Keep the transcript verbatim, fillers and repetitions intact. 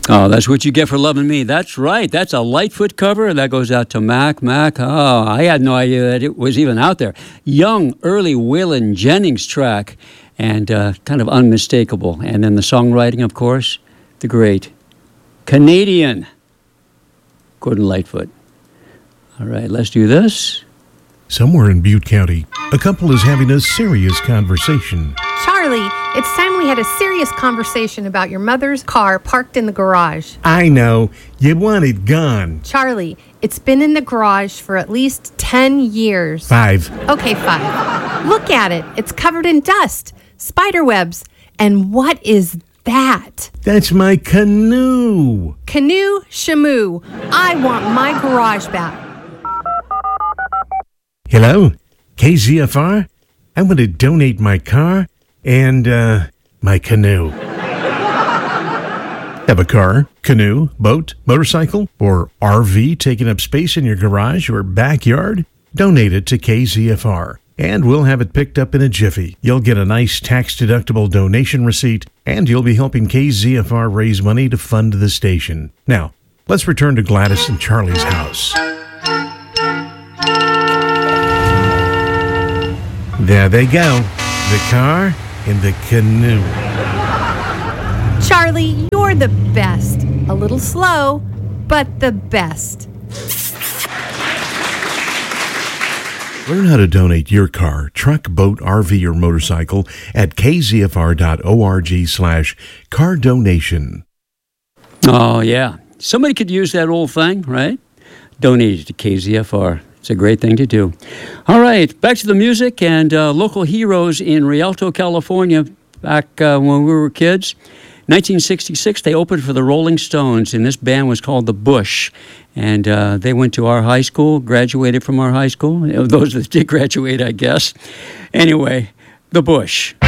Oh, that's what you get for loving me. That's right. That's a Lightfoot cover. That goes out to Mac. Mac, oh, I had no idea that it was even out there. Young, early Waylon Jennings track, and uh, kind of unmistakable. And then the songwriting, of course, the great Canadian Gordon Lightfoot. All right, let's do this. Somewhere in Butte County, a couple is having a serious conversation. Charlie, it's time we had a serious conversation about your mother's car parked in the garage. I know. You want it gone. Charlie, it's been in the garage for at least ten years. Five. Okay, five. Look at it. It's covered in dust, spider webs. And what is that? That's my canoe. Canoe Shamoo. I want my garage back. Hello? K Z F R? I want to donate my car and, uh, my canoe. Have a car, canoe, boat, motorcycle, or R V taking up space in your garage or backyard? Donate it to K Z F R, and we'll have it picked up in a jiffy. You'll get a nice tax-deductible donation receipt, and you'll be helping K Z F R raise money to fund the station. Now, let's return to Gladys and Charlie's house. There they go. The car and the canoe. Charlie, you're the best. A little slow, but the best. Learn how to donate your car, truck, boat, R V, or motorcycle at kzfr.org slash car donation. Oh, yeah. Somebody could use that old thing, right? Donate it to K Z F R. It's a great thing to do. All right, back to the music and uh, local heroes in Rialto, California, back uh, when we were kids. nineteen sixty-six, they opened for the Rolling Stones, and this band was called The Bush. And uh, they went to our high school, graduated from our high school. Those that did graduate, I guess. Anyway, The Bush.